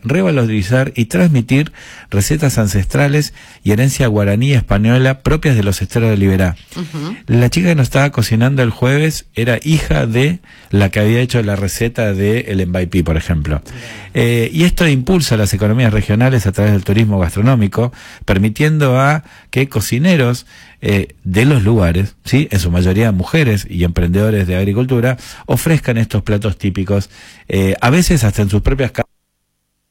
revalorizar y transmitir recetas ancestrales y herencia guaraní y española propias de los esteros de Liberá. La chica que nos estaba cocinando el jueves era hija de la que había hecho la receta de el Embaipí, por ejemplo. Y esto impulsa las economías regionales a través del turismo gastronómico, permitiendo a que cocineros de los lugares, ¿sí?, en su mayoría mujeres y emprendedores de agricultura, ofrezcan estos platos típicos, a veces hasta en sus propias casas.